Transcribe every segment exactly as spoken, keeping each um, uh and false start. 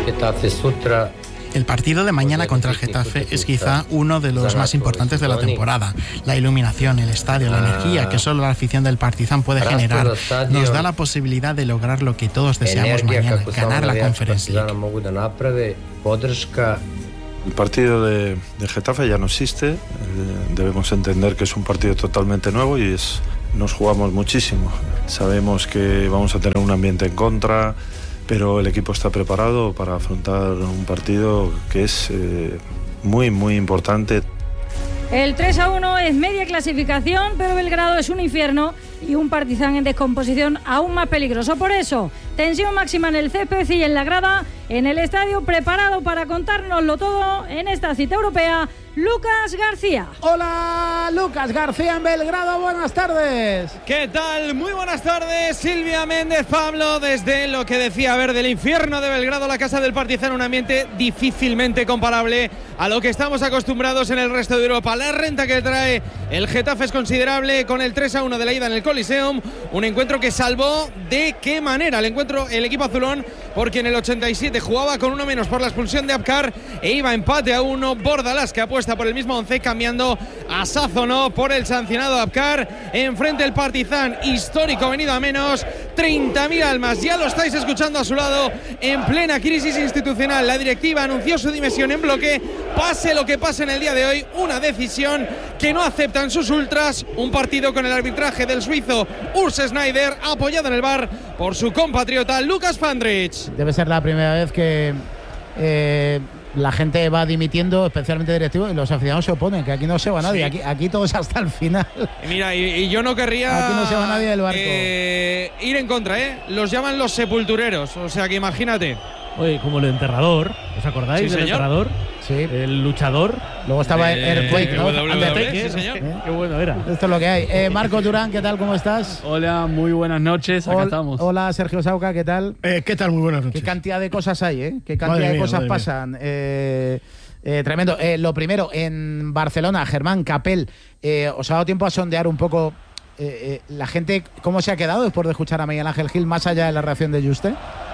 El partido de mañana contra el Getafe es quizá uno de los más importantes de la temporada. La iluminación, el estadio, la energía que solo la afición del Partizan puede generar nos da la posibilidad de lograr lo que todos deseamos mañana, ganar la Conference League. El partido de, de Getafe ya no existe, eh, debemos entender que es un partido totalmente nuevo y es, nos jugamos muchísimo. Sabemos que vamos a tener un ambiente en contra, pero el equipo está preparado para afrontar un partido que es eh, muy, muy importante. El tres a uno es media clasificación, pero Belgrado es un infierno y un Partizan en descomposición aún más peligroso. Por eso, tensión máxima en el césped y en la grada, en el estadio, preparado para contárnoslo todo en esta cita europea, Lucas García. Hola, Lucas García en Belgrado, buenas tardes. ¿Qué tal? Muy buenas tardes, Silvia Méndez, Pablo, desde lo que decía, a ver, del infierno de Belgrado, la casa del Partizan, un ambiente difícilmente comparable a lo que estamos acostumbrados en el resto de Europa. La renta que trae el Getafe es considerable, con el tres a uno de la ida en el Coliseum, un encuentro que salvó de qué manera el encuentro el equipo azulón, porque en el ochenta y siete jugaba con uno menos por la expulsión de Abkar e iba empate a uno. Bordalás, que apuesta por el mismo once, cambiando a Sazonov por el sancionado Abkar. Enfrente el Partizan, histórico, venido a menos, treinta mil almas, ya lo estáis escuchando a su lado, en plena crisis institucional. La directiva anunció su dimisión en bloque, pase lo que pase en el día de hoy, una decisión que no aceptan sus ultras. Un partido con el arbitraje del suizo Urs Schneider, apoyado en el V A R por su compatriota Lucas Fandrich. Debe ser la primera vez que eh, la gente va dimitiendo, especialmente directivos, y los aficionados se oponen, que aquí no se va nadie, sí. aquí, aquí todos hasta el final. Mira, y, y yo no querría aquí no se va nadie del barco. Eh, ir en contra, ¿eh? Los llaman los sepultureros, o sea que imagínate. Oye, como el enterrador, ¿os acordáis sí, del señor. enterrador? Sí. El luchador. Luego estaba eh, Earthquake, ¿no? W W E, sí, señor. ¿Eh? Qué bueno era. Esto es lo que hay. Eh, Marco Durán, ¿qué tal? ¿Cómo estás? Hola, muy buenas noches. Acá Hol- estamos. Hola, Sergio Sauca, ¿qué tal? Eh, ¿Qué tal? Muy buenas noches. Qué cantidad de cosas hay, ¿eh? Qué cantidad Madre de mía, cosas madre pasan. Eh, eh, tremendo. Eh, lo primero, en Barcelona, Germán Capel, eh, ¿os ha dado tiempo a sondear un poco eh, eh, la gente cómo se ha quedado después de escuchar a Miguel Ángel Gil, más allá de la reacción de Juste?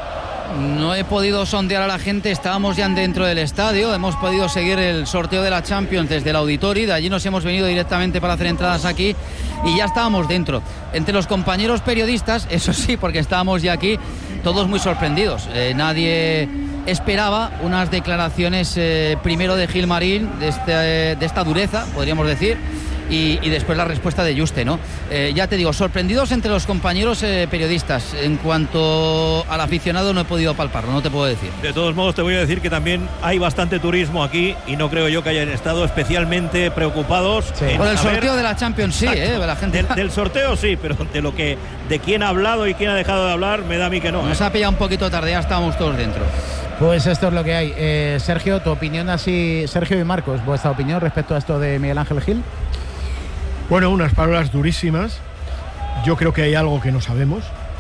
No he podido sondear a la gente, estábamos ya dentro del estadio, hemos podido seguir el sorteo de la Champions desde el auditorio, de allí nos hemos venido directamente para hacer entradas aquí y ya estábamos dentro. Entre los compañeros periodistas, eso sí, porque estábamos ya aquí, todos muy sorprendidos. Eh, nadie esperaba unas declaraciones eh, primero de Gil Marín, de, este, eh, de esta dureza, podríamos decir, Y, y después la respuesta de Juste, ¿no? Eh, ya te digo, sorprendidos entre los compañeros eh, periodistas. En cuanto al aficionado no he podido palparlo, no te puedo decir. De todos modos te voy a decir que también hay bastante turismo aquí y no creo yo que hayan estado especialmente preocupados. Sí. Por el saber... sorteo de la Champions, sí, eh, la gente... del, del sorteo sí, pero de lo que de quién ha hablado y quién ha dejado de hablar me da a mí que no. Nos ¿eh? ha pillado un poquito tarde, ya estábamos todos dentro. Pues esto es lo que hay. Eh, Sergio, tu opinión así, Sergio y Marcos, vuestra opinión respecto a esto de Miguel Ángel Gil. Bueno, unas palabras durísimas. Yo creo que hay algo que no sabemos,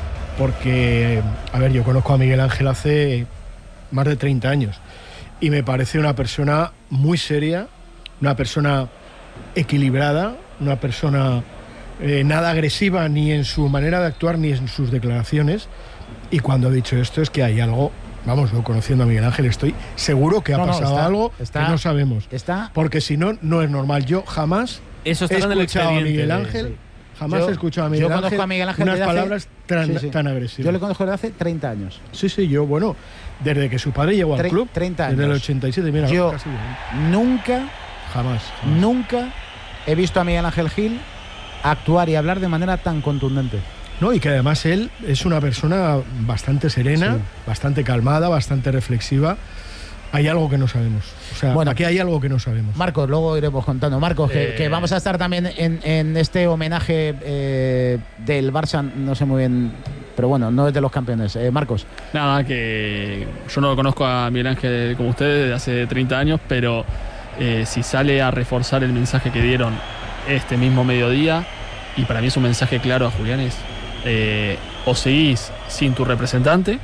porque, a ver, yo conozco a Miguel Ángel hace más de treinta años y me parece una persona muy seria, una persona equilibrada, una persona eh, nada agresiva ni en su manera de actuar ni en sus declaraciones. Y cuando he dicho esto es que hay algo, vamos, yo conociendo a Miguel Ángel estoy seguro que ha no, no, pasado está, algo está, que no sabemos. Está, porque si no, no es normal. Yo jamás Eso está he en el escuchado a Miguel expediente, Ángel, sí. jamás Yo- he escuchado a Miguel yo conozco Ángel, a Miguel Ángel unas desde hace- palabras tan, Sí, sí. tan agresivas. Yo le conozco desde hace treinta años. Sí, sí, yo, bueno, desde que su padre llegó al Tre- club, treinta desde el años. ochenta y siete, mira, Yo casi, ¿eh? nunca, jamás, jamás. nunca he visto a Miguel Ángel Gil actuar y hablar de manera tan contundente. No, y que además él es una persona bastante serena, Sí. bastante calmada, bastante reflexiva. Hay algo que no sabemos. O sea, Bueno. aquí hay algo que no sabemos. Marcos, luego iremos contando. Marcos, que, Eh. que vamos a estar también en, en este homenaje eh, del Barça, no sé muy bien, pero bueno, no es de los campeones. Eh, Marcos. Nada, que yo no lo conozco a Miguel Ángel como ustedes desde hace treinta años, pero eh, si sale a reforzar el mensaje que dieron este mismo mediodía, y para mí es un mensaje claro a Julián, es eh, o seguís sin tu representante,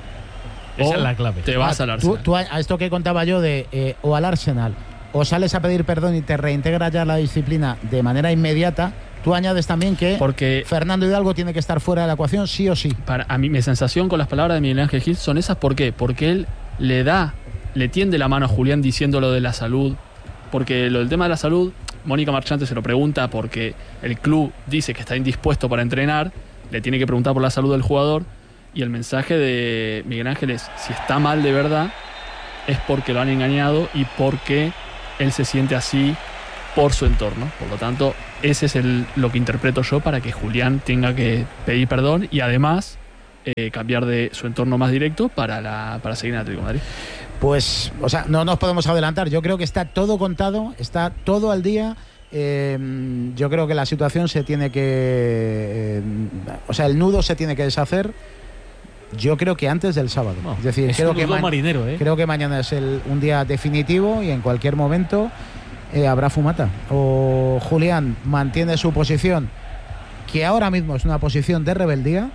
Esa o es la clave. te vas Ah, al tú, Arsenal. tú a a esto que contaba yo de eh, o al Arsenal, o sales a pedir perdón y te reintegras ya a la disciplina de manera inmediata, tú añades también que Porque Fernando Hidalgo tiene que estar fuera de la ecuación sí o sí. para a mí mi sensación con las palabras de Miguel Ángel Gil son esas. ¿Por qué? Porque él le da, le tiende la mano a Julián diciendo lo de la salud, porque lo del tema de la salud, Mónica Marchante se lo pregunta porque el club dice que está indispuesto para entrenar, le tiene que preguntar por la salud del jugador, y el mensaje de Miguel Ángel es, si está mal de verdad, es porque lo han engañado y porque él se siente así por su entorno. Por lo tanto, ese es el, lo que interpreto yo para que Julián tenga que pedir perdón y además eh, cambiar de su entorno más directo para, la, para seguir en Atlético de Madrid. Pues, o sea, no nos podemos adelantar. Yo creo que está todo contado, está todo al día. Eh, yo creo que la situación se tiene que... Eh, o sea, el nudo se tiene que deshacer. Yo creo que antes del sábado. No, es decir, es creo, un que nudo marinero, ¿eh? creo que mañana es el, un día definitivo y en cualquier momento eh, habrá fumata. O Julián mantiene su posición, que ahora mismo es una posición de rebeldía,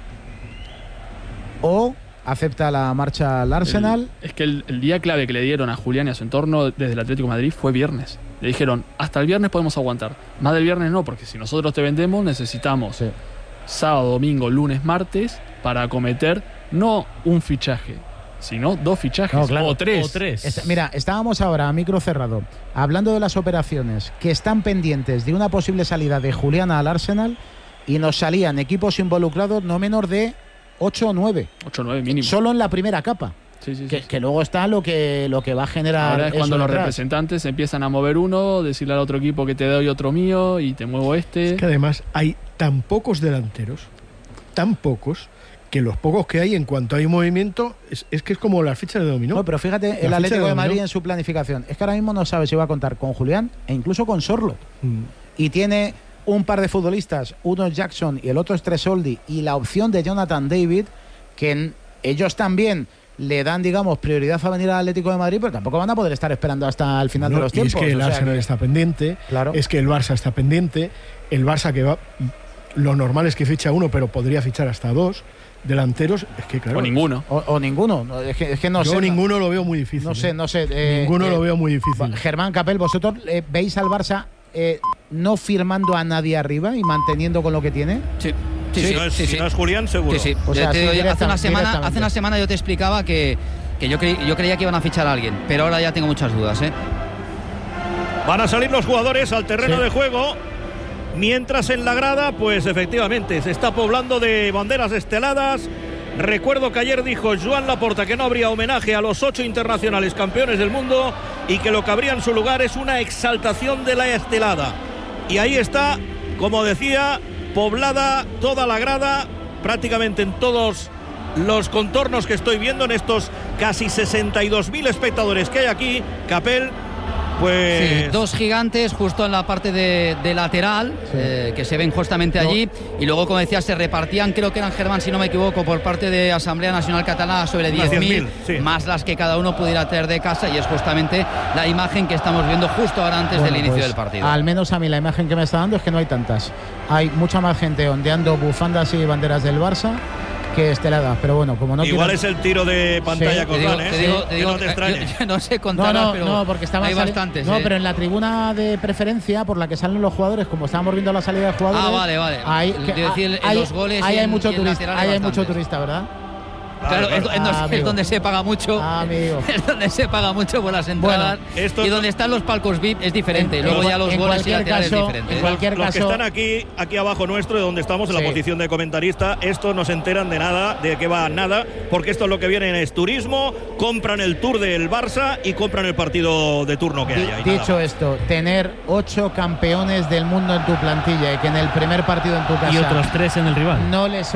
o acepta la marcha al Arsenal. El, es que el, el día clave que le dieron a Julián y a su entorno desde el Atlético de Madrid fue viernes. Le dijeron, hasta el viernes podemos aguantar. Más del viernes no, porque si nosotros te vendemos necesitamos sí. sábado, domingo, lunes, martes para acometer no un fichaje, sino dos fichajes no, claro, o tres. O tres. Está, mira, estábamos ahora a micro cerrado hablando de las operaciones que están pendientes de una posible salida de Julián al Arsenal y nos salían equipos involucrados no menos de ocho o nueve. ocho o nueve mínimo. Solo en la primera capa. Sí, sí, que, sí, que sí. luego está lo que, lo que va a generar. Ahora es cuando los detrás. representantes empiezan a mover uno, decirle al otro equipo que te doy otro mío y te muevo este. Es que además hay tan pocos delanteros, tan pocos, que los pocos que hay en cuanto hay movimiento es, es que es como las fichas de dominó. No, pero fíjate, la el Atlético de, de Madrid en su planificación es que ahora mismo no sabe si va a contar con Julián e incluso con Sorlo. Mm. Y tiene un par de futbolistas, uno es Jackson y el otro es Tresoldi, y la opción de Jonathan David, que en, ellos también le dan, digamos, prioridad a venir al Atlético de Madrid, pero tampoco van a poder estar esperando hasta el final no, de los tiempos. Es que el o sea Arsenal que... está pendiente, claro. Es que el Barça está pendiente, el Barça que va, lo normal es que ficha uno, pero podría fichar hasta dos delanteros, es que claro. O ninguno. O, o ninguno, es que, es que no Yo sé. ninguno lo veo muy difícil. No sé, no sé. Eh, ninguno eh, lo veo muy difícil. Germán Capel, vosotros eh, veis al Barça eh, no firmando a nadie arriba y manteniendo con lo que tiene. Sí. Sí, sí, si, no es, sí, si sí. no es Julián, seguro. Sí, sí. O sea, te sí, digo, hace, una semana, hace una semana yo te explicaba que, que yo, cre yo creía que iban a fichar a alguien, pero ahora ya tengo muchas dudas, ¿eh? Van a salir los jugadores al terreno sí. de juego, mientras en la grada, pues efectivamente, se está poblando de banderas esteladas. Recuerdo que ayer dijo Joan Laporta que no habría homenaje a los ocho internacionales campeones del mundo y que lo que habría en su lugar es una exaltación de la estelada. Y ahí está, como decía, poblada toda la grada, prácticamente en todos los contornos que estoy viendo, en estos casi sesenta y dos mil espectadores que hay aquí. Capel, pues... Sí, dos gigantes justo en la parte de, de lateral, sí. eh, que se ven justamente allí, no. Y luego, como decía, se repartían, creo que eran, Germán, si no me equivoco, por parte de Asamblea Nacional Catalana sobre diez mil, sí. Más las que cada uno pudiera traer de casa, y es justamente la imagen que estamos viendo justo ahora antes bueno, del inicio pues, del partido. Al menos a mí la imagen que me está dando es que no hay tantas. Hay mucha más gente ondeando bufandas y banderas del Barça que esteladas, pero bueno, como no igual quiero... es el tiro de pantalla sí, con Dan, ¿eh? Te digo, te digo, no te extrañes. Yo, yo no sé contar, no, no, pero no, porque estaban hay bastantes. No, ¿eh? pero en la tribuna de preferencia por la que salen los jugadores, como estábamos viendo la salida de jugadores. Ah, vale, vale. Hay, que, decir, hay, los goles hay, y hay en, mucho y turista, hay, hay mucho turista, ¿verdad? Claro, claro, es, claro. es, es donde se paga mucho. Amigo. Es donde se paga mucho por las entradas. Bueno, esto y donde están los palcos V I P es diferente. En, Luego en, ya los goles y laterales caso, es diferente. En cualquier los caso, que están aquí, aquí abajo nuestro, donde estamos en sí. la posición de comentarista, estos no se enteran de nada, de que va nada, porque esto es lo que viene es turismo, compran el tour del Barça y compran el partido de turno que haya. Dicho nada. Esto, tener ocho campeones del mundo en tu plantilla y que en el primer partido en tu casa y otros tres en el rival no les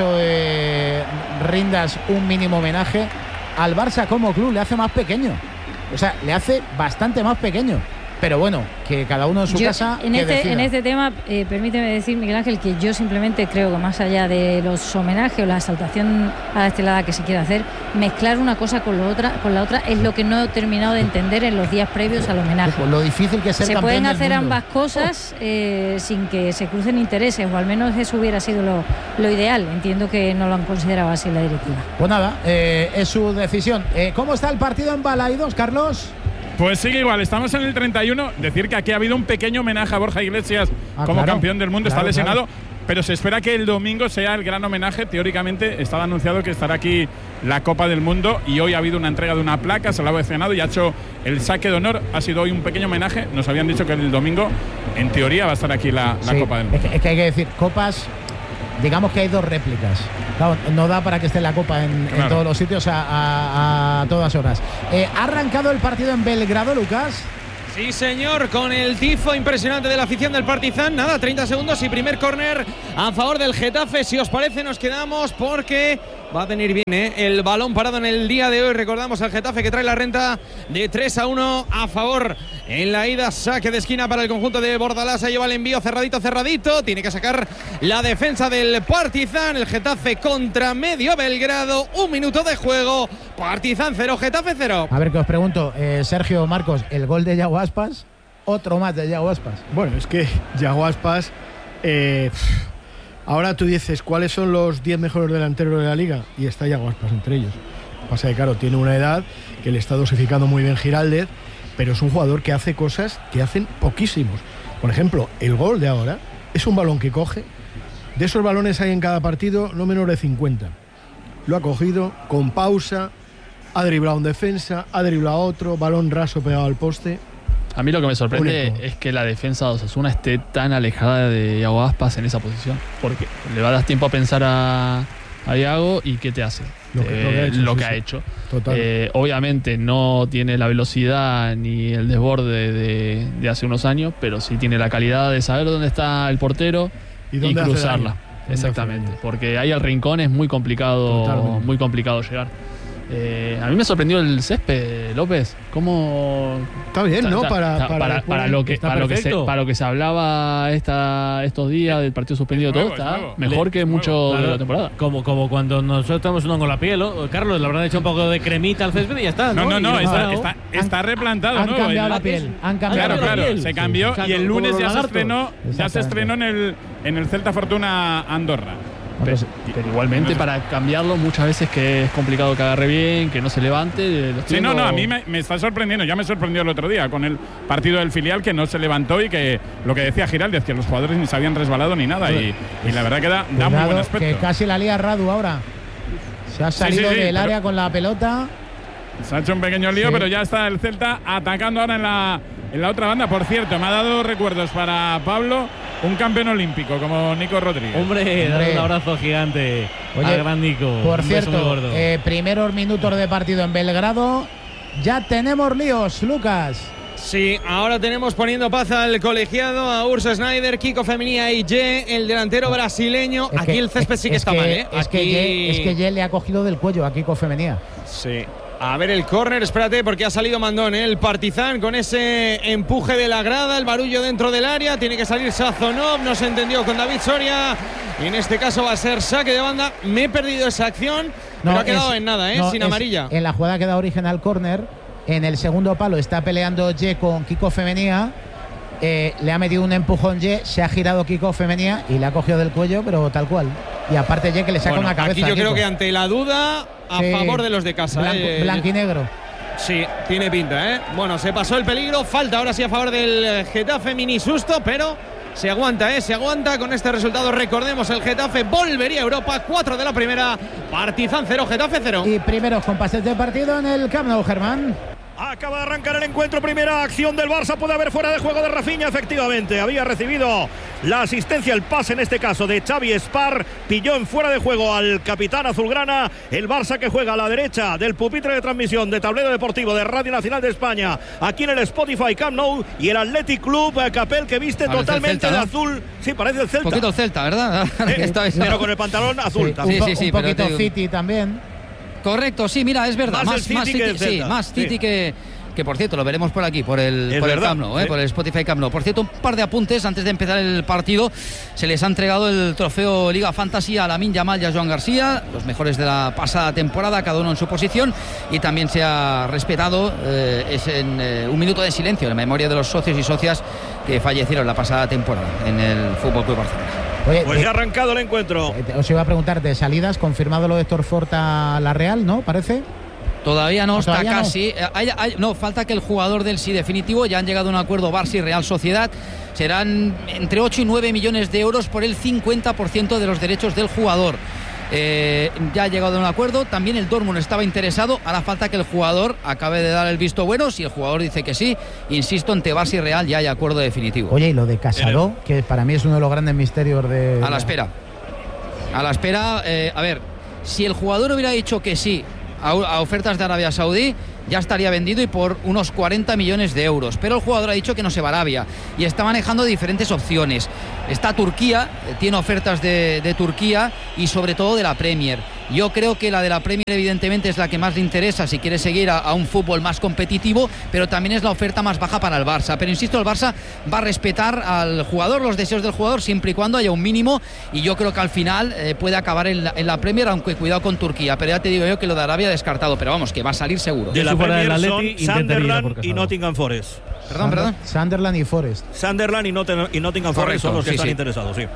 eh, rindas un mínimo homenaje. Al Barça como club le hace más pequeño, o sea, le hace bastante más pequeño, pero bueno, que cada uno en su yo, casa en que este decida. En este tema, eh, permíteme decir, Miguel Ángel, que yo simplemente creo que más allá de los homenajes o la exaltación a la estelada que se quiere hacer, mezclar una cosa con, lo otra, con la otra es lo que no he terminado de entender en los días previos al homenaje. Pues lo difícil que es ser se campeón pueden del hacer mundo. ambas cosas eh, sin que se crucen intereses, o al menos eso hubiera sido lo, lo ideal. Entiendo que no lo han considerado así la directiva. Pues nada, eh, es su decisión. Eh, ¿Cómo está el partido en Balaidos, Carlos? Pues sigue igual, estamos en el treinta y uno. Decir que aquí ha habido un pequeño homenaje a Borja Iglesias ah, como claro, campeón del mundo, claro, está lesionado, claro. Pero se espera que el domingo sea el gran homenaje. Teóricamente estaba anunciado que estará aquí la Copa del Mundo, y hoy ha habido una entrega de una placa, se lo ha ovacionado y ha hecho el saque de honor. Ha sido hoy un pequeño homenaje. Nos habían dicho que el domingo, en teoría, va a estar aquí la, la sí, Copa del Mundo. Es que, es que hay que decir, copas, digamos que hay dos réplicas. Claro, no da para que esté la Copa en, claro. en todos los sitios a, a, a todas horas. Eh, ¿Ha arrancado el partido en Belgrado, Lucas? Sí, señor, con el tifo impresionante de la afición del Partizan. Nada, treinta segundos y primer córner a favor del Getafe. Si os parece, nos quedamos porque va a venir bien ¿eh? el balón parado en el día de hoy. Recordamos al Getafe que trae la renta de tres a uno a favor en la ida. Saque de esquina para el conjunto de Bordalás. Lleva el envío cerradito, cerradito. Tiene que sacar la defensa del Partizan. El Getafe contra Medio Belgrado. Un minuto de juego. Partizan cero, Getafe cero. A ver, que os pregunto, eh, Sergio, Marcos, el gol de Yago Aspas, otro más de Yago Aspas. Bueno, es que Yago Aspas, eh, ahora tú dices, ¿cuáles son los diez mejores delanteros de la liga? Y está Yago Aspas entre ellos. Pasa que, claro, tiene una edad que le está dosificando muy bien Giraldez, pero es un jugador que hace cosas que hacen poquísimos. Por ejemplo, el gol de ahora es un balón que coge. De esos balones hay en cada partido no menos de cincuenta. Lo ha cogido con pausa, ha driblado un defensa, ha driblado a otro, balón raso pegado al poste. A mí lo que me sorprende Único. es que la defensa de Osasuna esté tan alejada de Iago Aspas en esa posición. Porque le va a dar tiempo a pensar a, a Iago y ¿qué te hace? Lo que, eh, lo que ha hecho. lo Sí, que ha sí. hecho. Total. Eh, obviamente no tiene la velocidad ni el desborde de, de hace unos años, pero sí tiene la calidad de saber dónde está el portero ¿Y y, dónde hace cruzarla. daño? ¿Dónde Exactamente. hace daño? Porque ahí al rincón es muy complicado, Totalmente. muy complicado llegar. Eh, a mí me sorprendió el césped, López. ¿Cómo? Está bien, ¿no? Está- Para, está- para, para, para lo que, está para, lo que se, perfecto. para lo que se hablaba esta, estos días del partido suspendido, Es todo nuevo, es está nuevo. mejor Le- que es mucho nuevo, de claro. la temporada. Como, como cuando nosotros estamos uno con la piel, ¿o? Carlos, le habrán hecho un poco de cremita al césped y ya está. No, no, Y no, está, preparado. está, está replantado, Han ¿no? cambiado El- la piel. Han cambiado Claro, cambiado la claro, piel. se cambió O sea, y el como lunes los ya se lagartos. estrenó, ya se Exactamente. estrenó en el, en el Celta Fortuna Andorra. Pero, pero igualmente no sé. para cambiarlo muchas veces que es complicado que agarre bien, que no se levante. lo estoy Sí, no, viendo- no, a mí me, me está sorprendiendo. Ya me sorprendió el otro día con el partido del filial que no se levantó y que lo que decía Giraldez, que los jugadores ni se habían resbalado ni nada. Y, y la verdad que da, da muy Cuidado, buen que aspecto. casi la lía Radu ahora. Se ha Sí, salido sí, sí, del pero- área con la pelota. Se ha hecho un pequeño lío, Sí. pero ya está el Celta atacando ahora en la, en la otra banda. Por cierto, me ha dado recuerdos para Pablo, un campeón olímpico como Nico Rodríguez. Hombre, Hombre. dale un abrazo gigante Oye, al gran Nico. Por Un beso muy cierto, gordo. eh, primeros minutos de partido en Belgrado. Ya tenemos líos, Lucas. Sí, ahora tenemos poniendo paz al colegiado, a Urs Snyder, Kiko Femenía y Ye, el delantero brasileño. Es Aquí que- el césped es- sí que es está mal, ¿eh? Es que Aquí- Ye, es que Ye le ha cogido del cuello a Kiko Femenía. Sí. A ver el córner, espérate, porque ha salido Mandón, ¿eh? El Partizan con ese empuje de la grada, el barullo dentro del área, tiene que salir Sazonov, no se entendió con David Soria, y en este caso va a ser saque de banda. Me he perdido esa acción, pero ha quedado es- en nada, ¿eh? no, Sin es- amarilla. En la jugada que da origen al córner, en el segundo palo está peleando Ye con Kiko Femenía. Eh, le ha metido un empujón Ye, se ha girado Kiko Femenía y le ha cogido del cuello, pero tal cual. Y aparte Ye que le saca Bueno, una cabeza. aquí yo a creo Kiko. que ante la duda, a Sí. favor de los de casa. Blanco, ¿eh? blanquinegro. Sí, tiene pinta, ¿eh? Bueno, se pasó el peligro, falta ahora sí a favor del eh, Getafe, mini susto, pero se aguanta, ¿eh? Se aguanta con este resultado. Recordemos, el Getafe volvería a Europa, cuatro de la primera, Partizan cero, Getafe cero. Y primeros compases de partido en el Camp Nou, Germán. Acaba de arrancar el encuentro, primera acción del Barça, puede haber fuera de juego de Rafinha, efectivamente, había recibido la asistencia, el pase en este caso de Xavi Spar, pilló en fuera de juego al capitán azulgrana, el Barça que juega a la derecha del pupitre de transmisión de Tablero Deportivo de Radio Nacional de España, aquí en el Spotify Camp Nou, y el Athletic Club eh, Capel que viste Parece el totalmente Celta, de ¿no? azul, sí, parece el Un Celta, poquito el Celta, ¿verdad? Eh, Esta vez no. pero con el pantalón azul Sí, también. un, Sí, po- sí, un pero poquito te digo- City también. Correcto, sí, mira, es verdad. Más Más, el City más que City, el sí, Celta. más City Sí. que, que, por cierto, lo veremos por aquí, por el, Es por el verdad, Camp Nou, eh, sí. por el Spotify Camp Nou. Por cierto, un par de apuntes antes de empezar el partido. Se les ha entregado el trofeo Liga Fantasy a Lamine Yamal y a Joan García, los mejores de la pasada temporada, cada uno en su posición. Y también se ha respetado eh, es en, eh, un minuto de silencio en memoria de los socios y socias que fallecieron la pasada temporada en el Fútbol Club Barcelona. Oye, Pues eh, ya ha arrancado el encuentro. eh, os iba a preguntar de salidas, confirmado lo de Héctor Fort a la Real, ¿no? Parece. Todavía no, ¿O está todavía no? casi. Eh, hay- hay- no, falta que el jugador del sí definitivo. Ya han llegado a un acuerdo Barça y Real Sociedad. Serán entre ocho y nueve millones de euros por el cincuenta por ciento de los derechos del jugador. Eh, ya ha llegado a un acuerdo. También el Dortmund estaba interesado. Hará falta que el jugador acabe de dar el visto bueno. Si el jugador dice que sí, insisto, entre Barça y Real ya hay acuerdo definitivo. Oye, y lo de Casado, que para mí es uno de los grandes misterios de... A la espera. A la espera, eh, a ver, si el jugador hubiera dicho que sí a, a ofertas de Arabia Saudí, ya estaría vendido y por unos cuarenta millones de euros. Pero el jugador ha dicho que no se va a Arabia y está manejando diferentes opciones. Está Turquía, tiene ofertas de, de Turquía y sobre todo de la Premier. Yo creo que la de la Premier evidentemente es la que más le interesa si quiere seguir a, a un fútbol más competitivo, pero también es la oferta más baja para el Barça. Pero insisto, el Barça va a respetar al jugador, los deseos del jugador, siempre y cuando haya un mínimo, y yo creo que al final eh, puede acabar en la, en la Premier, aunque cuidado con Turquía. Pero ya te digo yo que lo de Arabia descartado, pero vamos, que va a salir seguro. De la Premier son Sunderland y Nottingham Forest. Perdón, perdón. Sunderland y Forest. Sunderland y, Not y Nottingham Forest son los que sí, están sí. interesados, sí.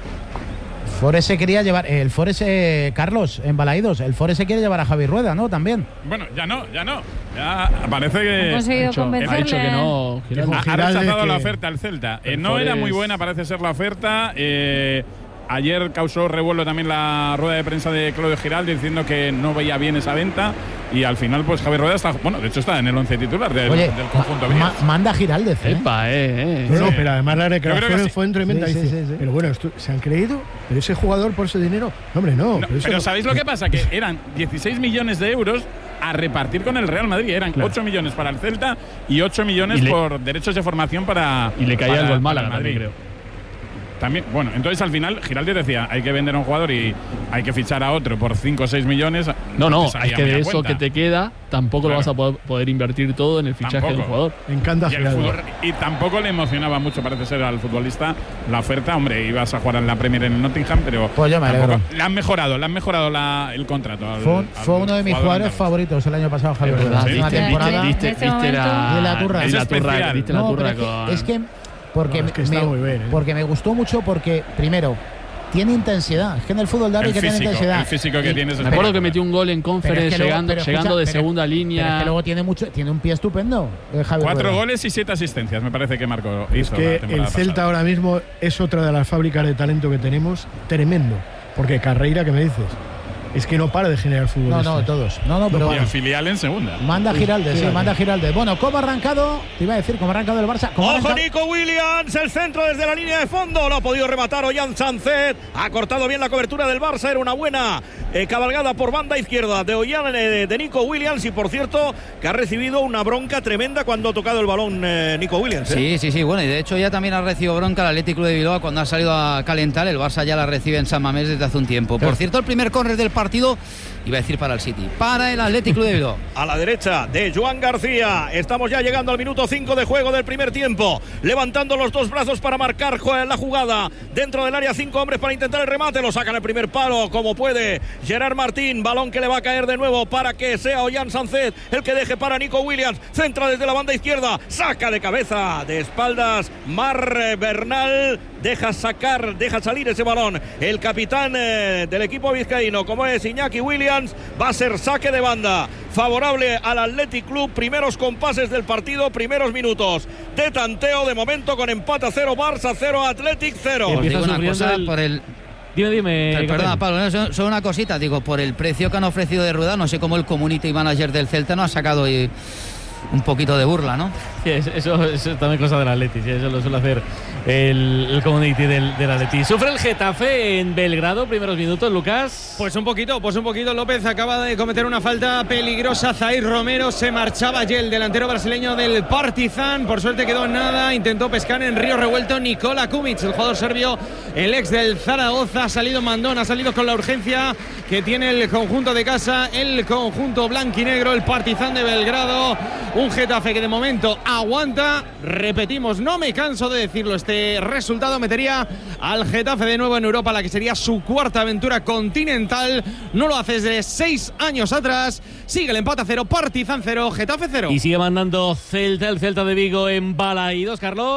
Forest se quería llevar, el Forest, eh, Carlos, en Balaídos, el Forest se quiere llevar a Javi Rueda, ¿no? También. Bueno, ya no, ya no. Ya parece que... Ha conseguido hecho, convencerle. ha dicho que no. Giralde. Ha, ha rechazado que... la oferta al Celta. Eh, no Forest... era muy buena, parece ser la oferta. Eh, ayer causó revuelo también la rueda de prensa de Claudio Giralde diciendo que no veía bien esa venta. Y al final, pues Javi Rueda está, bueno, de hecho está en el once titular del, Oye, del conjunto. Ma manda Giraldez, ¿eh? Epa, eh, eh. No, no, sí. pero además la declaración sí. fue en tremenda. Sí, sí, dice, sí, sí. Pero bueno, esto, ¿se han creído? ¿Pero ese jugador por ese dinero? No, hombre, no. no pero pero no. ¿sabéis lo que pasa? Que eran dieciséis millones de euros a repartir con el Real Madrid. Eran claro. ocho millones para el Celta y ocho millones y le, por derechos de formación para Y le caía para, algo al Málaga, Madrid, creo. También, bueno, entonces al final Giralde decía, hay que vender a un jugador y hay que fichar a otro por cinco o seis millones. No, no, es que de eso cuenta. que te queda, tampoco claro. lo vas a poder, poder invertir todo en el fichaje tampoco. de un jugador. Me encanta y, fútbol, y tampoco le emocionaba mucho, parece ser, al futbolista la oferta. Hombre, ibas a jugar en la Premier en el Nottingham, pero pues yo me alegro. Le han mejorado, le han mejorado la, el contrato. Al, fue al fue uno de mis jugadores andaluz. favoritos el año pasado, Javier Rueda. Sí, una temporada. Viste, viste, viste la, la turra. Es la turra, viste no, la turra es que, con... Es que Porque, no, es que me, muy bien, ¿eh? porque me gustó mucho porque, primero, tiene intensidad. Es que en el fútbol de ahora hay que físico, tiene intensidad. El físico que y, tienes. Me acuerdo que metió un gol en Conference es que llegando, luego, llegando de escucha, segunda pero, línea. Pero es que luego tiene mucho, tiene un pie estupendo. Eh, Javier Cuatro Rueda. goles y siete asistencias, me parece que marcó. Es que el Celta pasada. ahora mismo es otra de las fábricas de talento que tenemos, tremendo. Porque Carreira, ¿qué me dices? Es que no para de generar fútbol. No, no, todos. No, no, pero y el filial en segunda. Manda Giralde, sí, Giralde. manda Giralde. Bueno, ¿cómo ha arrancado? Te iba a decir, ¿cómo ha arrancado el Barça? ¡Ojo, Nico Williams! El centro desde la línea de fondo. Lo ha podido rematar Ollán Sánchez. Ha cortado bien la cobertura del Barça. Era una buena eh, cabalgada por banda izquierda de Ollán, eh, de Nico Williams. Y por cierto, que ha recibido una bronca tremenda cuando ha tocado el balón eh, Nico Williams. ¿eh? Sí, sí, sí. Bueno, y de hecho ya también ha recibido bronca el Athletic Club de Bilbao cuando ha salido a calentar. El Barça ya la recibe en San Mamés desde hace un tiempo. Por cierto, el primer córner del partido, iba a decir para el City, para el Athletic Club de Bilbao. A la derecha de Joan García. Estamos ya llegando al minuto cinco de juego del primer tiempo. Levantando los dos brazos para marcar la jugada. Dentro del área, cinco hombres para intentar el remate. Lo sacan el primer palo como puede Gerard Martín. Balón que le va a caer de nuevo para que sea Ollán Sánchez el que deje para Nico Williams. Centra desde la banda izquierda. Saca de cabeza, de espaldas, Mar Bernal. Deja sacar, deja salir ese balón. El capitán eh, del equipo vizcaíno, como es Iñaki Williams, va a ser saque de banda favorable al Athletic Club. Primeros compases del partido, primeros minutos de tanteo. De momento con empate a cero, Barça cero, Athletic cero. Os digo una cosa, el... por el... Dime, dime. Pero, perdona, Pablo, no, solo una cosita. Digo, por el precio que han ofrecido de Rueda, no sé cómo el community manager del Celta no ha sacado y... un poquito de burla, ¿no? Sí, eso, eso es también cosa del Atleti, sí, eso lo suele hacer el, el community del, del Atleti. Sufre el Getafe en Belgrado, primeros minutos, Lucas. Pues un poquito, pues un poquito. López acaba de cometer una falta peligrosa. Zair Romero se marchaba ya, el delantero brasileño del Partizan. Por suerte quedó en nada, intentó pescar en río revuelto Nikola Kumic, el jugador serbio, el ex del Zaragoza. Ha salido mandón, ha salido con la urgencia que tiene el conjunto de casa, el conjunto blanquinegro, el Partizan de Belgrado. Un Getafe que de momento aguanta. Repetimos, no me canso de decirlo, este resultado metería al Getafe de nuevo en Europa, la que sería su cuarta aventura continental. No lo hace desde seis años atrás. Sigue el empate a cero, Partizan cero, Getafe cero. Y sigue mandando Celta, el Celta de Vigo en Balaídos, Carlos.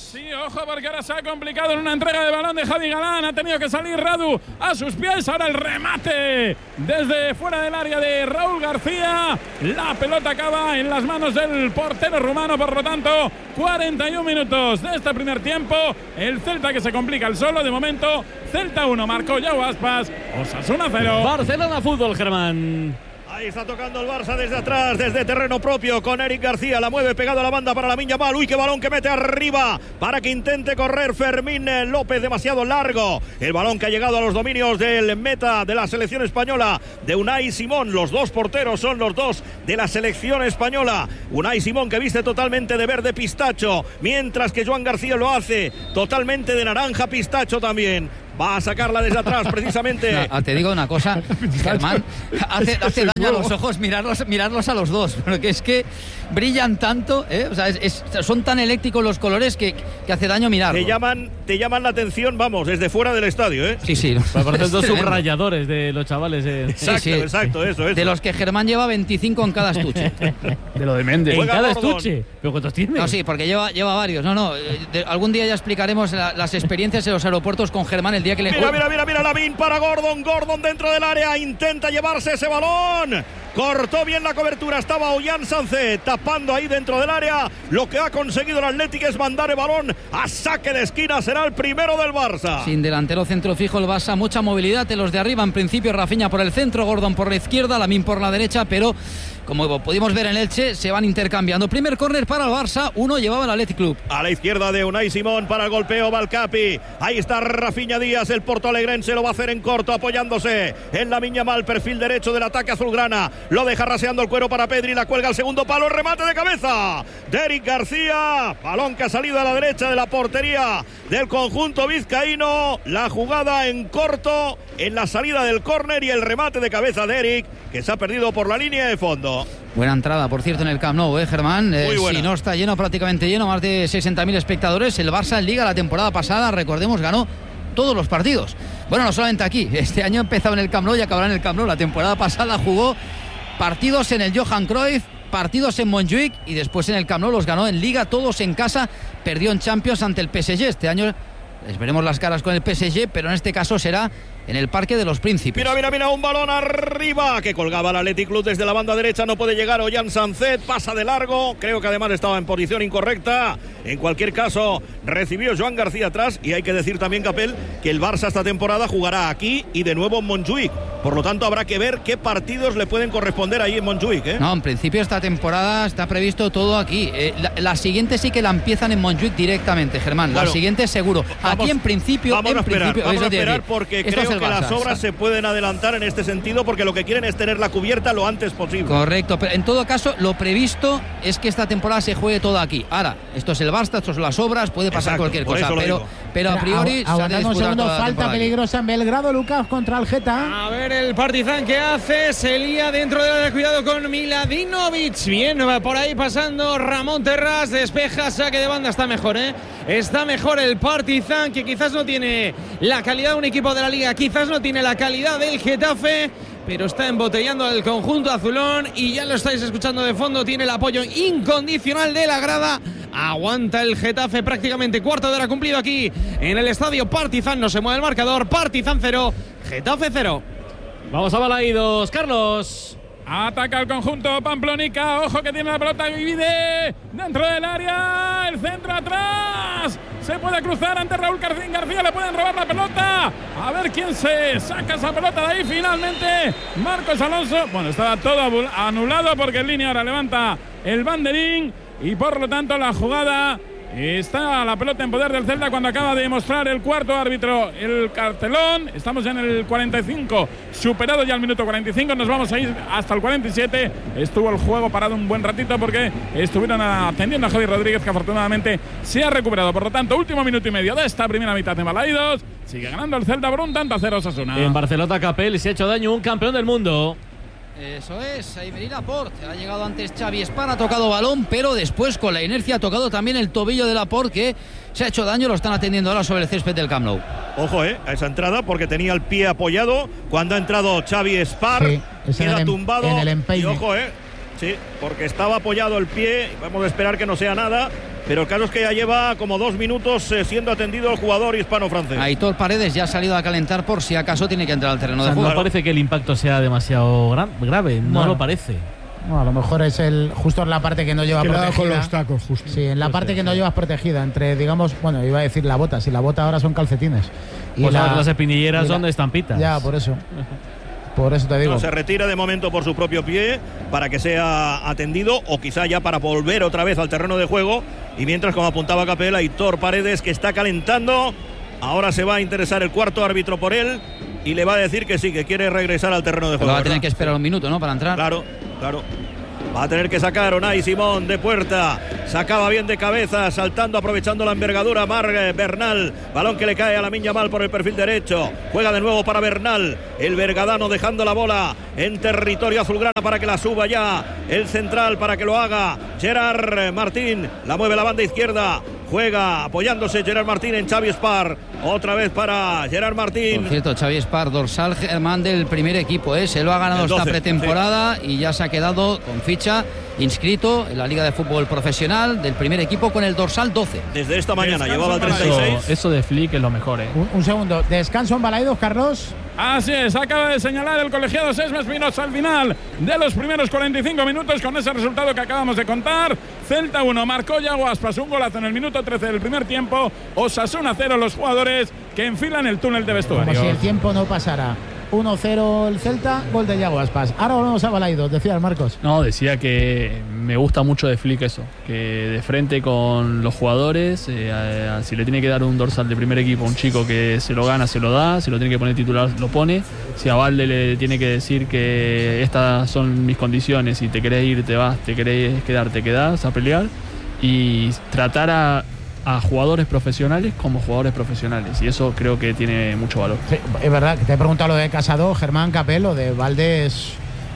Sí, ojo, porque ahora se ha complicado en una entrega de balón de Javi Galán. Ha tenido que salir Radu a sus pies. Ahora el remate desde fuera del área de Raúl García. La pelota acaba en las manos del portero rumano. Por lo tanto, cuarenta y un minutos de este primer tiempo. El Celta que se complica el solo. De momento, Celta uno, marcó Yago Aspas. Osasuna cero. Barcelona Fútbol, Germán. Ahí está tocando el Barça desde atrás, desde terreno propio, con Eric García. La mueve pegado a la banda para Lamine Yamal. Uy, qué balón que mete arriba para que intente correr Fermín López, demasiado largo. El balón que ha llegado a los dominios del meta de la selección española, de Unai Simón. Los dos porteros son los dos de la selección española. Unai Simón, que viste totalmente de verde pistacho, mientras que Joan García lo hace totalmente de naranja pistacho también. Va a sacarla desde atrás, precisamente. No, te digo una cosa, Germán, hace, hace daño a los ojos mirarlos, mirarlos a los dos, porque es que brillan tanto, ¿eh? O sea, es, es, son tan eléctricos los colores que, que hace daño mirarlos. Te llaman, te llaman la atención, vamos, desde fuera del estadio, ¿eh? Sí, sí. Parecen dos subrayadores de los chavales. Eh. Exacto, sí, sí. exacto, eso, eso. De los que Germán lleva veinticinco en cada estuche. De lo de Méndez. En cada estuche. ¿Pero cuántos tiene? No, sí, porque lleva, lleva varios. No, no. De, algún día ya explicaremos la, las experiencias en los aeropuertos con Germán el día que le... Mira, mira, mira, mira, Lamine para Gordon. Gordon dentro del área, intenta llevarse ese balón. Cortó bien la cobertura, estaba Ollán Sánchez tapando ahí dentro del área. Lo que ha conseguido el Atlético es mandar el balón a saque de esquina. Será el primero del Barça. Sin delantero centro fijo el Barça, mucha movilidad de los de arriba. En principio Rafinha por el centro, Gordon por la izquierda, Lamine por la derecha, pero como pudimos ver en Elche, se van intercambiando. Primer córner para el Barça, uno llevaba el Athletic Club. A la izquierda de Unai Simón para el golpeo Valcapi. Ahí está Rafinha Díaz, el portoalegrense, lo va a hacer en corto, apoyándose en Lamine Yamal, perfil derecho del ataque azulgrana. Lo deja raseando el cuero para Pedri, la cuelga al segundo palo, remate de cabeza de Eric García. Balón que ha salido a la derecha de la portería del conjunto vizcaíno. La jugada en corto en la salida del córner y el remate de cabeza de Eric, que se ha perdido por la línea de fondo. Buena entrada, por cierto, en el Camp Nou, ¿eh, Germán? Eh, si no está lleno, prácticamente lleno, más de sesenta mil espectadores. El Barça en Liga la temporada pasada, recordemos, ganó todos los partidos. Bueno, no solamente aquí, este año empezó en el Camp Nou y acabará en el Camp Nou. La temporada pasada jugó partidos en el Johan Cruyff, partidos en Montjuic y después en el Camp Nou los ganó en Liga, todos en casa. Perdió en Champions ante el P S G. Este año les veremos las caras con el P S G, pero en este caso será en el Parque de los Príncipes. Mira, mira, mira, un balón arriba que colgaba el Athletic Club desde la banda derecha. No puede llegar Ollán Sánchez, pasa de largo. Creo que además estaba en posición incorrecta. En cualquier caso, recibió Joan García atrás. Y hay que decir también, Capel, que el Barça esta temporada jugará aquí y de nuevo en Montjuic. Por lo tanto, habrá que ver qué partidos le pueden corresponder ahí en Montjuic, ¿eh? No, en principio esta temporada está previsto todo aquí. Eh, la, la siguiente sí que la empiezan en Montjuic directamente, Germán. Claro. La siguiente seguro. Vamos, aquí en principio... Vamos en a esperar, principio, vamos a esperar decir, porque creo que Barça, las obras se pueden adelantar en este sentido, porque lo que quieren es tener la cubierta lo antes posible. Correcto, pero en todo caso lo previsto es que esta temporada se juegue todo aquí. Ahora, esto es el Barça, esto son las obras, puede pasar Exacto, cualquier cosa, pero, pero a priori... Aguantando un segundo, falta peligrosa en Belgrado, Lucas, contra el Geta. A ver el Partizan que hace, se lía dentro del área, cuidado con Miladinovic. Bien, por ahí pasando Ramón Terras, despeja, saque de banda, está mejor, ¿eh? Está mejor el Partizan, que quizás no tiene la calidad de un equipo de la Liga, quizás no tiene la calidad del Getafe, pero está embotellando al conjunto azulón y ya lo estáis escuchando de fondo, tiene el apoyo incondicional de la grada. Aguanta el Getafe, prácticamente cuarto de hora cumplido aquí en el estadio Partizan. No se mueve el marcador, Partizan cero, Getafe cero. Vamos a Balaídos, Carlos. Ataca el conjunto Pamplónica. Ojo que tiene la pelota Vivide dentro del área. El centro atrás. Se puede cruzar ante Raúl García. García le pueden robar la pelota. A ver quién se saca esa pelota de ahí finalmente. Marcos Alonso. Bueno, estaba todo anulado porque en línea ahora levanta el banderín. Y por lo tanto la jugada... Está la pelota en poder del Celta cuando acaba de mostrar el cuarto árbitro el cartelón. Estamos ya en el cuarenta y cinco, superado ya el minuto cuarenta y cinco. Nos vamos a ir hasta el cuarenta y siete. Estuvo el juego parado un buen ratito porque estuvieron atendiendo a Javi Rodríguez, que afortunadamente se ha recuperado. Por lo tanto, último minuto y medio de esta primera mitad de Balaídos. Sigue ganando el Celta por un tanto a cero Osasuna. En Barcelona, Capel, se ha hecho daño un campeón del mundo. Eso es, Aymeric Laporte. Ha llegado antes Xavi Espán, ha tocado balón, pero después con la inercia ha tocado también el tobillo de Laporte, que se ha hecho daño. Lo están atendiendo ahora sobre el césped del Camp Nou. Ojo, eh, a esa entrada, porque tenía el pie apoyado cuando ha entrado Xavi Espán. Sí, queda en el, tumbado. En el empeine. Y ojo, eh. Sí, porque estaba apoyado el pie, vamos a esperar que no sea nada, pero el caso es que ya lleva como dos minutos eh, siendo atendido el jugador hispano-francés. Aitor Paredes ya ha salido a calentar por si acaso tiene que entrar al terreno o sea, de juego. No parece que el impacto sea demasiado gran, grave, no Bueno. lo parece. No, a lo mejor es el justo en la parte que no lleva Que le ha dado protegida. con los tacos, justo. Sí, en la parte que no llevas protegida, entre, digamos, bueno, iba a decir la bota, si la bota ahora son calcetines. Y Pues la- las espinilleras y la- son de estampitas. Ya, por eso. Por eso te digo. No, se retira de momento por su propio pie para que sea atendido o quizá ya para volver otra vez al terreno de juego. Y mientras, como apuntaba Capel, Aitor Paredes, que está calentando. Ahora se va a interesar el cuarto árbitro por él y le va a decir que sí, que quiere regresar al terreno de Pero juego. va a tener ¿verdad? que esperar un minuto, ¿no? Para entrar. Claro, claro. Va a tener que sacar Unai Simón de puerta. Sacaba bien de cabeza, saltando, aprovechando la envergadura. Marc Bernal. Balón que le cae a Lamine Yamal por el perfil derecho. Juega de nuevo para Bernal. El bergadano dejando la bola en territorio azulgrana para que la suba ya. El central para que lo haga. Gerard Martín. La mueve la banda izquierda. Juega apoyándose Gerard Martín en Xavi Espar. Otra vez para Gerard Martín. Por cierto, Xavi Espar, dorsal Germán del primer equipo, ¿eh? Se lo ha ganado El doce, esta pretemporada y ya se ha quedado con ficha inscrito en la Liga de Fútbol Profesional del primer equipo con el dorsal doce. Desde esta mañana Descanso llevaba para treinta y seis. Eso, eso de Flick es lo mejor, ¿eh? Un, un segundo. Descanso en Balaidos, Carlos. Así es, acaba de señalar el colegiado Sesma Espinosa al final de los primeros cuarenta y cinco minutos con ese resultado que acabamos de contar. Celta uno, marcó Yago Aspas un golazo en el minuto trece del primer tiempo. Osasuna cero, los jugadores que enfilan el túnel de Como vestuario. si el tiempo no pasara. uno cero el Celta, gol de Yago Aspas. Ahora volvemos a Balaidos, decía Marcos. No, decía que me gusta mucho de Flick eso, que de frente con los jugadores, eh, a- a- si le tiene que dar un dorsal de primer equipo a un chico que se lo gana, se lo da, si lo tiene que poner titular, lo pone, si a Valde le tiene que decir que estas son mis condiciones, si te querés ir, te vas, te querés quedar, te quedás a pelear, y tratar a, a jugadores profesionales como jugadores profesionales, y eso creo que tiene mucho valor. Sí, es verdad que te he preguntado lo de Casado, Germán Capel, lo de Valdés.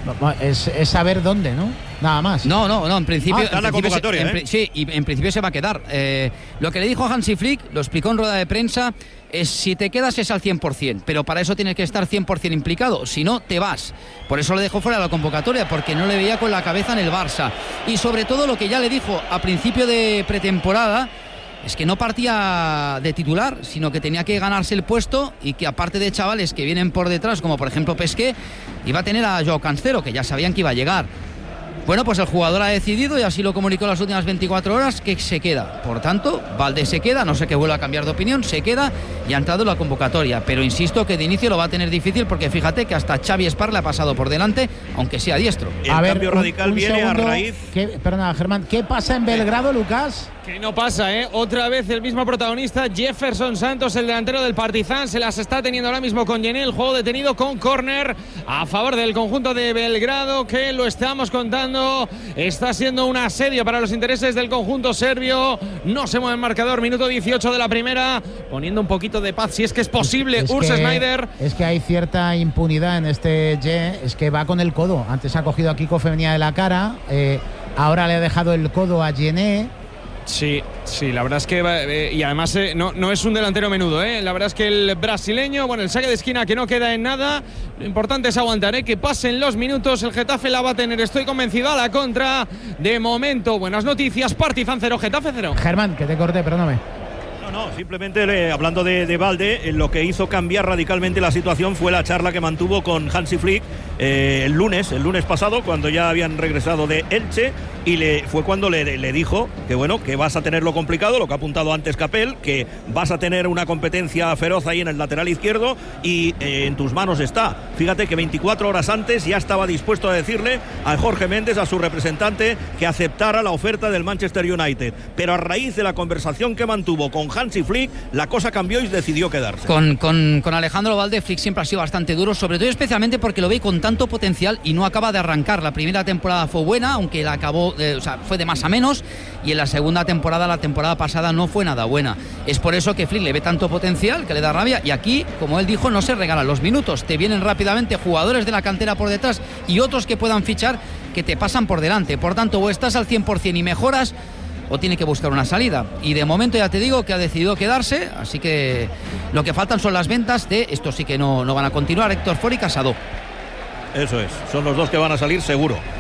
Es, es saber dónde, ¿no? Nada más. No, no, no, en principio. Ah, está en la principio se- convocatoria, en ¿eh? pri- Sí, y en principio se va a quedar. Eh, lo que le dijo Hansi Flick, lo explicó en rueda de prensa, es si te quedas es al cien por ciento, pero para eso tienes que estar cien por ciento implicado, si no, te vas. Por eso le dejó fuera de la convocatoria, porque no le veía con la cabeza en el Barça. Y sobre todo lo que ya le dijo a principio de pretemporada, es que no partía de titular, sino que tenía que ganarse el puesto y que aparte de chavales que vienen por detrás, como por ejemplo Pesqué, iba a tener a Joao Cancelo, que ya sabían que iba a llegar. Bueno, pues el jugador ha decidido, y así lo comunicó en las últimas veinticuatro horas, que se queda. Por tanto, Valdés se queda, no sé que vuelva a cambiar de opinión, se queda y ha entrado en la convocatoria. Pero insisto que de inicio lo va a tener difícil porque fíjate que hasta Xavi Espar le ha pasado por delante, aunque sea diestro. El A ver, cambio un- radical un viene segundo, a raíz. ¿qué- perdona, Germán, ¿qué pasa en Belgrado, Lucas? Que no pasa, ¿eh? Otra vez el mismo protagonista, Jefferson Santos, el delantero del Partizan, se las está teniendo ahora mismo con Yené, el juego detenido con córner a favor del conjunto de Belgrado, que lo estamos contando, está siendo un asedio para los intereses del conjunto serbio. No se mueve el marcador, minuto dieciocho de la primera, poniendo un poquito de paz, si es que es posible. Es Urs que- Snyder. Es que hay cierta impunidad en este Ye, es que va con el codo. Antes ha cogido a Kiko Femenía de la cara, eh, ahora le ha dejado el codo a Yené. Sí, sí, la verdad es que va- eh, y además eh, no, no es un delantero menudo, ¿eh? La verdad es que el brasileño, bueno, el saque de esquina que no queda en nada, lo importante es aguantar, ¿eh? Que pasen los minutos, el Getafe la va a tener, estoy convencido, a la contra. De momento, buenas noticias, Partizan cero, Getafe cero. Germán, que te corté, perdóname. No, no, simplemente eh, hablando de, de Valde, eh, lo que hizo cambiar radicalmente la situación fue la charla que mantuvo con Hansi Flick eh, el lunes, el lunes pasado, cuando ya habían regresado de Elche, y le, fue cuando le, le dijo que bueno, que vas a tenerlo complicado, lo que ha apuntado antes Capel, que vas a tener una competencia feroz ahí en el lateral izquierdo y eh, en tus manos está. Fíjate que veinticuatro horas antes ya estaba dispuesto a decirle a Jorge Méndez, a su representante, que aceptara la oferta del Manchester United, pero a raíz de la conversación que mantuvo con Hansi Flick, la cosa cambió y decidió quedarse. Con, con, con Alejandro Valde, Flick siempre ha sido bastante duro, sobre todo y especialmente porque lo ve con tanto potencial y no acaba de arrancar. La primera temporada fue buena, aunque la acabó, eh, o sea, fue de más a menos, y en la segunda temporada, la temporada pasada, no fue nada buena. Es por eso que Flick le ve tanto potencial, que le da rabia, y aquí, como él dijo, no se regalan los minutos, te vienen rápidamente jugadores de la cantera por detrás y otros que puedan fichar que te pasan por delante. Por tanto, o estás al cien por ciento y mejoras, o tiene que buscar una salida. Y de momento ya te digo que ha decidido quedarse, así que lo que faltan son las ventas de estos sí que no, no van a continuar, Héctor Ford y Casado. Eso es, son los dos que van a salir seguro.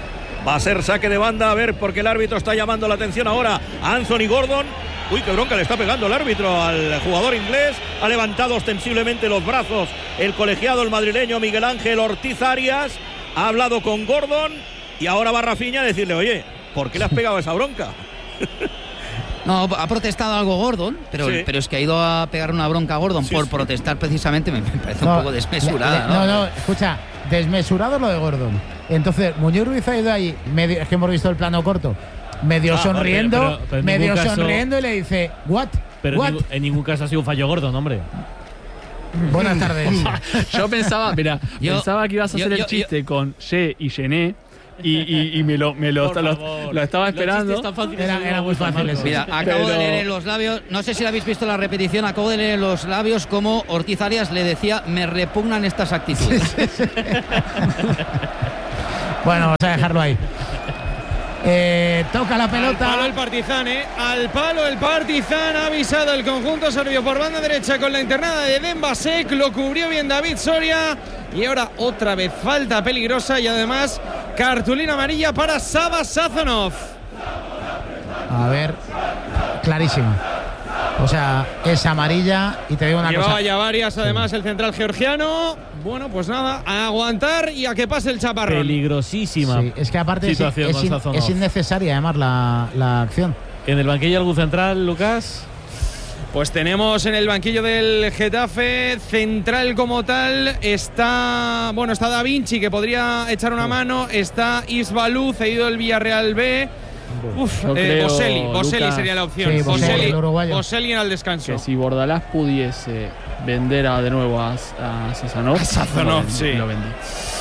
Va a ser saque de banda, a ver, porque el árbitro está llamando la atención ahora a Anthony Gordon. Uy, qué bronca le está pegando el árbitro al jugador inglés. Ha levantado ostensiblemente los brazos el colegiado, el madrileño Miguel Ángel Ortiz Arias. Ha hablado con Gordon y ahora va Rafinha a decirle, oye, ¿por qué le has pegado esa bronca? No, ha protestado algo Gordon, pero, sí. pero es que ha ido a pegar una bronca a Gordon sí, por sí. protestar precisamente. Me, me parece no, un poco desmesurada. Le, le, ¿no? no, no, escucha, desmesurado lo de Gordon. Entonces, Muñoz Ruiz ha ido ahí, medio, es que hemos visto el plano corto, medio ah, sonriendo, pero, pero, pero medio caso, sonriendo y le dice, ¿what? Pero ¿What? En, ningún, en ningún caso ha sido un fallo Gordon, hombre. Buenas tardes. Yo pensaba, mira, yo, pensaba que ibas a hacer yo, el chiste yo, con Ye y Gené. Y, y, y me lo, me lo, lo, lo estaba esperando. Era, era muy fácil eso. Mira, acabo Pero... de leer en los labios, no sé si lo habéis visto la repetición, acabo de leer en los labios como Ortiz Arias le decía, me repugnan estas actitudes. Bueno, vamos a dejarlo ahí. Eh, toca la pelota. Al palo el Partizan, ¿eh? Al palo el Partizan. Ha avisado el conjunto serbio por banda derecha con la internada de Dembasek. Lo cubrió bien David Soria. Y ahora otra vez falta peligrosa y además cartulina amarilla para Sava Sazonov. A ver, clarísimo. O sea, es amarilla y te digo una Llevaba cosa. ya varias además sí. el central georgiano. Bueno, pues nada, a aguantar y a que pase el chaparrón. Peligrosísima. Sí, es que aparte es, es, in, es innecesaria además la, la acción. ¿En el banquillo algún central, Lucas? Pues tenemos en el banquillo del Getafe central como tal, está bueno está Da Vinci que podría echar una mano, está Isbalú, cedido del Villarreal B. Uf, eh, Boselli, Boselli sería la opción. Sí, Boselli, Boselli en el descanso. Que si Bordalás pudiese vender a, de nuevo a, a Sazonov, a Sazonov, sí. Lo vendí.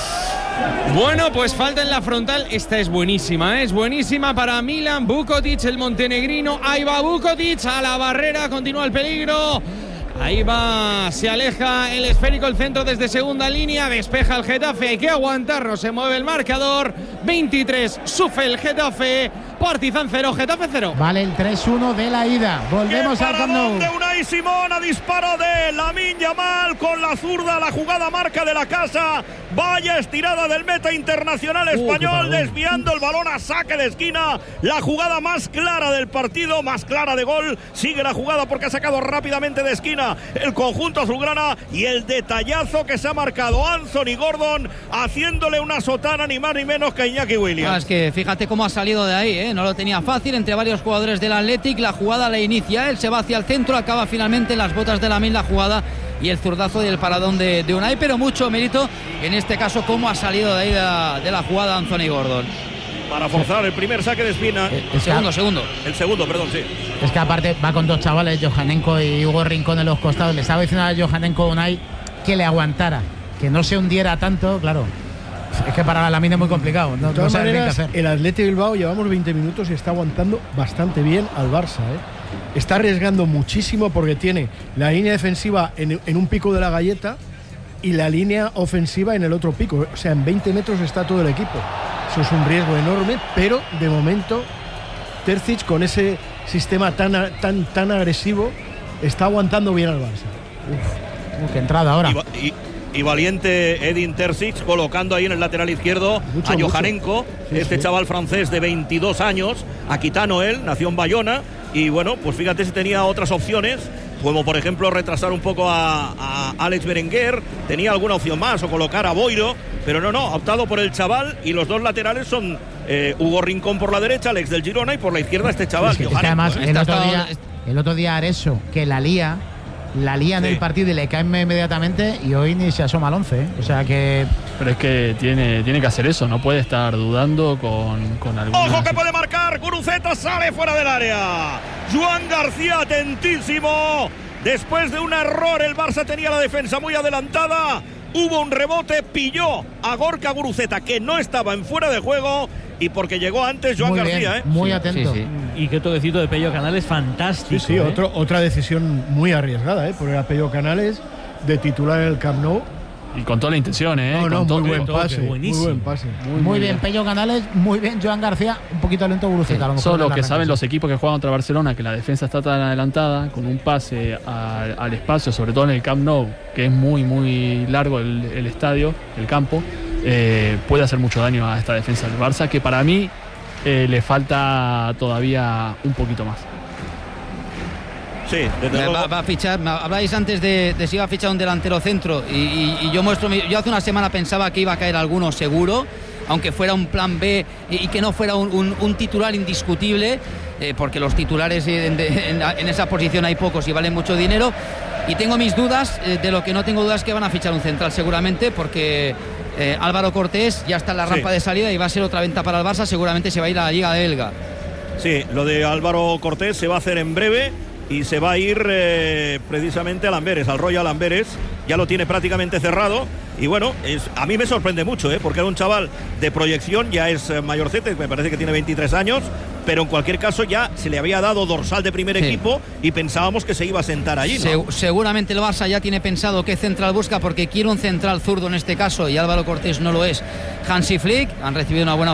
Bueno, pues falta en la frontal. Esta es buenísima, ¿eh? Es buenísima para Milan Vukotic, el montenegrino. Ahí va Vukotic a la barrera, continúa el peligro. Ahí va, se aleja el esférico, el centro desde segunda línea, despeja el Getafe, hay que aguantarnos, se mueve el marcador, veintitrés, sufre el Getafe, Partizan cero, Getafe cero. Vale, el tres uno de la ida, volvemos al Camp Nou. De Unai Simón, a disparo de Lamine Yamal con la zurda, la jugada marca de la casa, vaya estirada del meta internacional español, uh, desviando el balón a saque de esquina, la jugada más clara del partido, más clara de gol, sigue la jugada porque ha sacado rápidamente de esquina el conjunto azulgrana y el detallazo que se ha marcado Anthony Gordon haciéndole una sotana ni más ni menos que Iñaki Williams. Ah, es que fíjate cómo ha salido de ahí, ¿eh? No lo tenía fácil entre varios jugadores del Athletic, la jugada la inicia, él se va hacia el centro, acaba finalmente en las botas de Lamine la jugada y el zurdazo y el paradón de, de Unai, pero mucho mérito en este caso cómo ha salido de ahí de la, de la jugada Anthony Gordon. Para forzar el primer saque de espina. El, el segundo, segundo. El segundo, perdón, sí. Es que aparte va con dos chavales, Johanenko y Hugo Rincón en los costados. Le estaba diciendo a Johanenko Unai que le aguantara, que no se hundiera tanto, claro. Es que para la mina es muy complicado. No, de todas no maneras, qué hacer. El Athletic Bilbao llevamos veinte minutos y está aguantando bastante bien al Barça, ¿eh? Está arriesgando muchísimo porque tiene la línea defensiva en, en un pico de la galleta y la línea ofensiva en el otro pico. O sea, en veinte metros está todo el equipo. Eso es un riesgo enorme, pero de momento Terzic con ese sistema tan, tan, tan agresivo está aguantando bien al Barça. Uf, uf, qué entrada ahora. Y, y, y valiente Edin Terzic colocando ahí en el lateral izquierdo mucho, a Johanenko, sí, este sí. chaval francés de veintidós años, aquitano él, nació en Bayona y bueno, pues fíjate si tenía otras opciones, como por ejemplo retrasar un poco a, a Alex Berenguer, tenía alguna opción más o colocar a Boiro, pero no, no, ha optado por el chaval y los dos laterales son eh, Hugo Rincón por la derecha, Alex del Girona y por la izquierda este chaval. Es que, es que además el otro, día, el otro día Areso, que la lía, la lía en sí. el partido y le cae inmediatamente y hoy ni se asoma al once, ¿eh? O sea que... Pero es que tiene, tiene que hacer eso, no puede estar dudando con, con alguna... ¡Ojo que puede marcar! Guruceta sale fuera del área. Joan García atentísimo. Después de un error el Barça tenía la defensa muy adelantada. Hubo un rebote, pilló a Gorka Guruceta, que no estaba en fuera de juego, y porque llegó antes Joan muy García, bien, ¿eh? Muy atento. Sí, sí. Y qué toquecito de Pello Canales fantástico. Sí, sí, ¿eh? otro, otra decisión muy arriesgada, ¿eh? Poner a Pello Canales de titular en el Camp Nou. Y con toda la intención, ¿eh? No, no, con muy, todo, buen todo, pase, muy buen pase. Muy, muy, muy bien, bien, Pello Canales, muy bien, Joan García, un poquito lento Guruceta. Sí. Solo que saben los equipos que juegan contra Barcelona que la defensa está tan adelantada, con un pase al, al espacio, sobre todo en el Camp Nou, que es muy, muy largo el, el estadio, el campo, eh, puede hacer mucho daño a esta defensa del Barça, que para mí eh, le falta todavía un poquito más. Sí, desde va, va a fichar. Habláis antes de, de si iba a fichar un delantero centro y, y, y yo muestro. Yo hace una semana pensaba que iba a caer alguno seguro, aunque fuera un plan B y, y que no fuera un, un, un titular indiscutible, eh, porque los titulares en, en, en esa posición hay pocos y valen mucho dinero. Y tengo mis dudas, eh, de lo que no tengo dudas es que van a fichar un central seguramente, porque eh, Álvaro Cortés ya está en la rampa sí. de salida y va a ser otra venta para el Barça. Seguramente se va a ir a la Liga Belga. Sí, lo de Álvaro Cortés se va a hacer en breve. Y se va a ir eh, precisamente al Amberes, al Royal Amberes. Ya lo tiene prácticamente cerrado. Y bueno, es, a mí me sorprende mucho, ¿eh? Porque era un chaval de proyección, ya es eh, mayorcete, me parece que tiene veintitrés años. Pero en cualquier caso ya se le había dado dorsal de primer sí. equipo y pensábamos que se iba a sentar allí, ¿no? Se, seguramente el Barça ya tiene pensado qué central busca, porque quiere un central zurdo en este caso y Álvaro Cortés no lo es. Hansi Flick han recibido una buena